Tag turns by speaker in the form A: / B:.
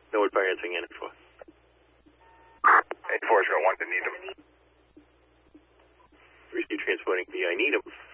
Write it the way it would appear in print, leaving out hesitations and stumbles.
A: Norwood Fire answering in for.
B: 8401 to Needham.
A: Receive transporting VI Needham.